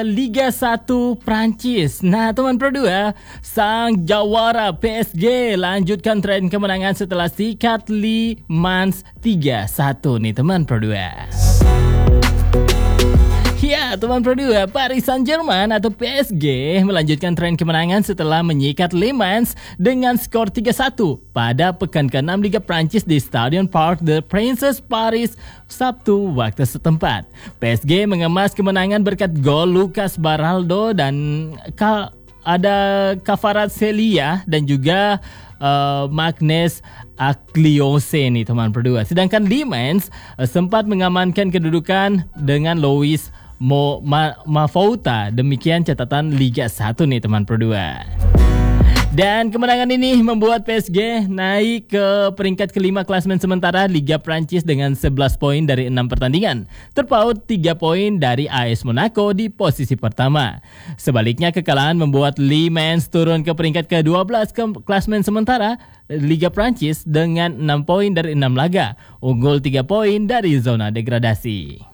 Liga 1 Prancis. Nah, teman Pro 2, sang jawara PSG lanjutkan tren kemenangan setelah sikat Le Mans 3-1 nih teman Pro 2. Ya, teman Pro 2, Paris Saint-Germain atau PSG melanjutkan tren kemenangan setelah menyikat Le Mans dengan skor 3-1 pada pekan ke-6 Liga Prancis di Stadion Parc des Princes Paris Sabtu waktu setempat. PSG mengemas kemenangan berkat gol Lucas Baraldo dan ada Kvaratskhelia dan juga Magnus Agliose nih teman Pro 2. Sedangkan Le Mans sempat mengamankan kedudukan dengan Louis Mafouta. Demikian catatan Liga 1 nih teman Pro 2. Dan kemenangan ini membuat PSG naik ke peringkat kelima klasemen sementara Liga Prancis dengan 11 poin dari 6 pertandingan. Terpaut 3 poin dari AS Monaco di posisi pertama. Sebaliknya kekalahan membuat Le Mans turun ke peringkat ke-12 ke klasemen sementara Liga Prancis dengan 6 poin dari 6 laga. Unggul 3 poin dari zona degradasi.